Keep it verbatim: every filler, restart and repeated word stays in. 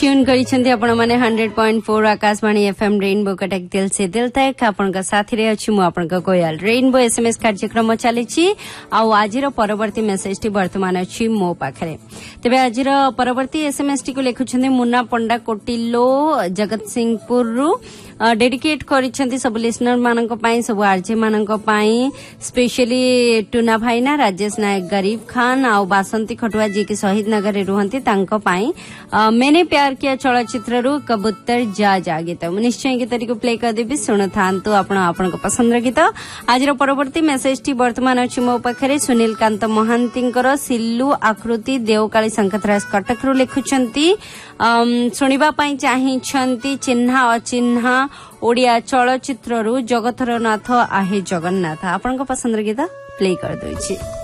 Tune करिसेंती आपण माने hundred point four Akashvani FM rainbow Cuttack दिल से दिल तक आपण का साथी रे अछि मु आपण का कोयल रेनबो एसएमएस कार्यक्रम चलीछि आ आजिर परवर्ती मेसेज टी वर्तमान अछि मो पाखरे तबे आजिर परवर्ती एसएमएस टी को लिखुछन्ते मुन्ना पंडा कोटिलो जगत सिंहपुर रु डेडिकेट करिसेंती सब लिसनर मानक पई सब आरजे मानक पई स्पेशली टुना भाईना राजेश नायक गरीब खान आ बासंती खटुआ जी के शहीद नगर रे रुहंती तांको पई मैंने प्यार किया चलचित्र रु कबूतर जा जा गीत निश्चय गीत को प्ले कर देबी सुन थांतु आपण आपण पसंद गीत आज परवर्ती मेसेज टी वर्तमान अछि मो पाखरे सुनील कांत महांतींकर सिल्लू आकृति देवकाली संकतराज कटक रु लिखुछंती सुनिबा पई चाहिछंती चिन्हा अचिन्हा ओडिया चलचित्र रु जगतरनाथ आहे जगन्नाथ आपण पसंद गीत प्ले कर दोछि।